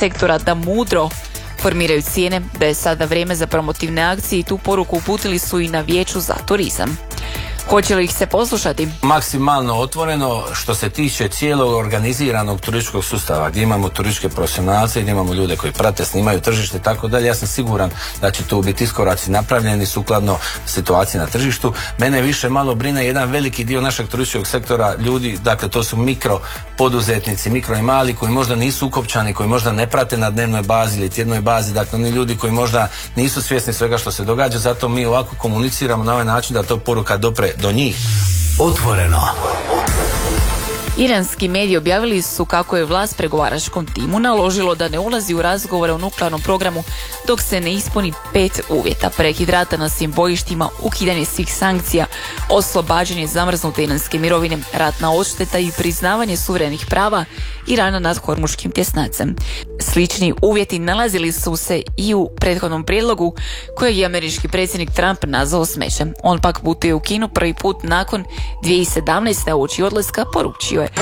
sektora da mudro formiraju cijene, da je sada vrijeme za promotivne akcije i tu poruku uputili su i na Vijeću za turizam. Hoće li ih se poslušati? Maksimalno otvoreno što se tiče cijelog organiziranog turističkog sustava, gdje imamo turističke profesionalce, gdje imamo ljude koji prate, snimaju tržište i tako dalje. Ja sam siguran da će tu biti iskoraci napravljeni sukladno situaciji na tržištu. Mene više malo brine jedan veliki dio našeg turističkog sektora ljudi, dakle to su mikro poduzetnici, mikro i mali, koji možda nisu ukopčani, koji možda ne prate na dnevnoj bazi ili tjednoj bazi, dakle oni ljudi koji možda nisu svjesni svega što se događa, zato mi ovako komuniciramo na ovaj način da to poruka dopre do njih. Otvoreno. Iranski mediji objavili su kako je vlast pregovaračkom timu naložilo da ne ulazi u razgovore o nuklearnom programu dok se ne ispuni 5 uvjeta: prekid rata na svim bojištima, ukidanje svih sankcija, oslobađanje zamrznute iranske mirovine, ratna odšteta i priznavanje suverenih prava Irana nad Hormuškim tjesnacem. Slični uvjeti nalazili su se i u prethodnom prijedlogu kojeg je američki predsjednik Trump nazvao smećem. On pak putuje u Kinu prvi put nakon 2017. uoči odlaska poručio je: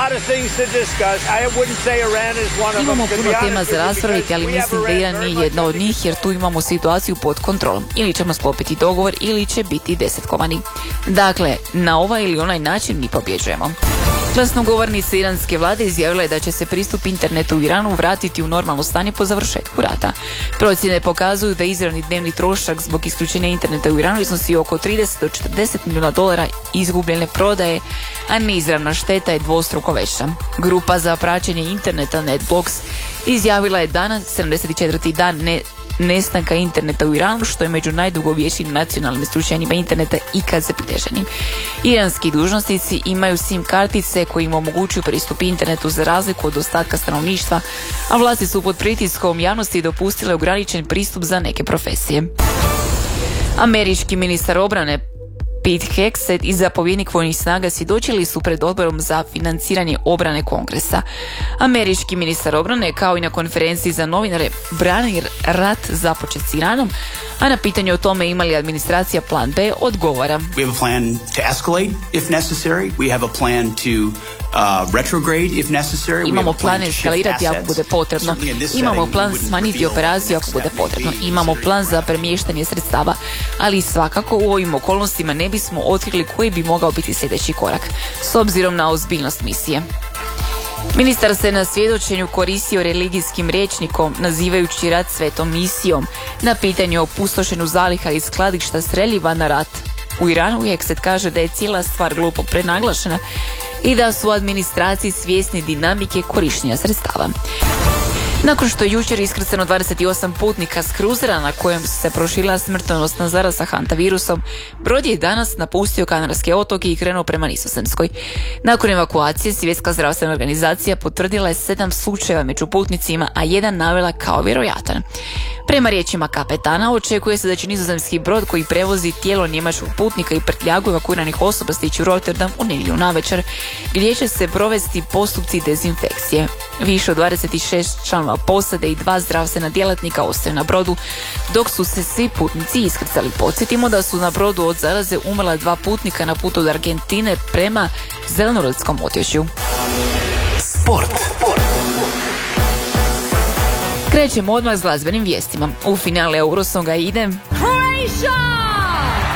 imamo puno tema za raspraviti, ali mislim da Iran nije jedna od njih jer tu imamo situaciju pod kontrolom. Ili ćemo sklopiti dogovor ili će biti desetkovani. Dakle, na ovaj ili onaj način mi pobjeđujemo. Glasnogovornica iranske vlade izjavila je da će se pristup internetu u Iranu vratiti u normalno stanje po završetku rata. Procjene pokazuju da izravni dnevni trošak zbog isključenja interneta u Iranu iznosi oko 30 do 40 milijuna dolara izgubljene prodaje, a neizravna šteta je dvostruko veća. Grupa za praćenje interneta NetBlocks izjavila je danas 74. dan nestanka interneta u Iranu, što je među najdugovječnijim nacionalnim isključenjima interneta ikad zabilježenim. Iranski dužnosnici imaju SIM kartice koji im omogućuju pristup internetu za razliku od ostatka stanovništva, a vlasti su pod pritiskom javnosti dopustile ograničen pristup za neke profesije. Američki ministar obrane Pete Hegseth i zapovjednik vojnih snaga svjedočili su pred odborom za financiranje obrane Kongresa. Američki ministar obrane, kao i na konferenciji za novinare, brani rat započet s Iranom, a na pitanje o tome ima li administracija plan B odgovara: We have a plan to escalate if necessary. We have a plan to retrograde if necessary. Imamo plan eskalirati ako bude potrebno. Imamo plan smanjiti operaciju ako bude potrebno. Imamo plan za premještanje sredstava, ali svakako u ovim okolnostima ne bismo otkrili koji bi mogao biti sljedeći korak, s obzirom na ozbiljnost misije. Ministar se na svjedočenju koristio religijskim rječnikom, nazivajući rat svetom misijom. Na pitanje o pustošenju zaliha i skladišta streljiva na rat u Iranu, Hegseth kaže da je cijela stvar glupo prenaglašena i da su u administraciji svjesni dinamike korištenja sredstava. Nakon što je jučer iskrcano 28 putnika s kruzera na kojem se proširila smrtonosna zaraza hantavirusom, brod je danas napustio Kanarske otoke i krenuo prema Nizozemskoj. Nakon evakuacije, Svjetska zdravstvena organizacija potvrdila je 7 slučajeva među putnicima, a jedan navela kao vjerojatan. Prema riječima kapetana, očekuje se da će nizozemski brod koji prevozi tijelo njemačkog putnika i prtljagu evakuiranih osoba stići u Rotterdam u nedjelju navečer, gdje će se provesti postupci dezinfekcije. Više od 26 članova posade i 2 zdravstvena djelatnika ostaju na brodu, dok su se svi putnici iskrcali. Podsjetimo da su na brodu od zaraze umrla 2 putnika na putu od Argentine prema Zelenorodskom otočju. Sport. Krećemo odmah s glazbenim vijestima. U finale Eurosonga ide Croatia!